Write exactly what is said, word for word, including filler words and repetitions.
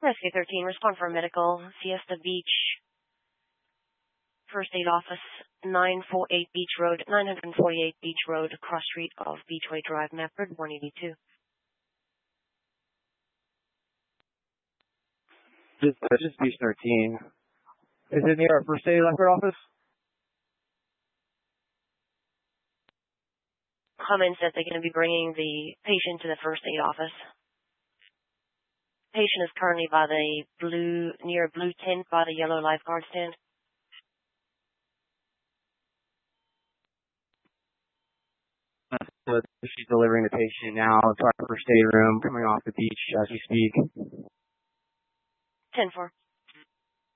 Rescue thirteen, respond for medical. Fiesta Beach, First Aid Office, nine forty-eight Beach Road, nine forty-eight Beach Road, cross street of Beachway Drive, Mapford, one eighty-two. Just, uh, just Beach thirteen. Is it near our First Aid Mapford office? Comments that they're going to be bringing the patient to the First Aid Office. Patient is currently by the blue, near blue tent by the yellow lifeguard stand. So she's delivering the patient now to our First Aid room, coming off the beach as we speak. ten four.